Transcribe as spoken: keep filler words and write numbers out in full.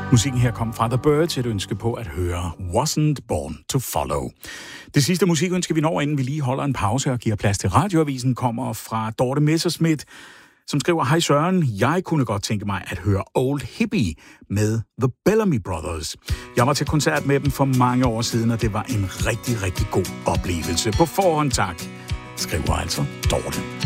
Musikken her kom fra The Byrds, et ønske på at høre Wasn't Born to Follow. Det sidste musikønske, vi når, inden vi lige holder en pause og giver plads til Radioavisen, kommer fra Dorte Messerschmidt, som skriver: Hej Søren, jeg kunne godt tænke mig at høre Old Hippie med The Bellamy Brothers. Jeg var til koncert med dem for mange år siden, og det var en rigtig, rigtig god oplevelse. På forhånd tak, skriver altså Dorte.